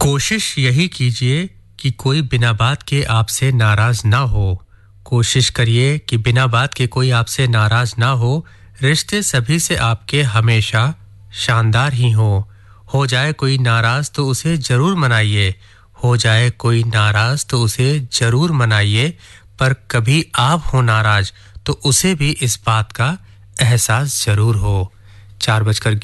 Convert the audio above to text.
कोशिश यही कीजिए कि कोई बिना बात के आपसे नाराज ना हो। कोशिश करिए कि बिना बात के कोई आपसे नाराज ना हो। रिश्ते सभी से आपके हमेशा शानदार ही हो जाए कोई नाराज तो उसे जरूर मनाइए। हो जाए कोई नाराज तो उसे जरूर मनाइए, पर कभी आप हो नाराज तो उसे भी इस बात का एहसास जरूर हो। 4:11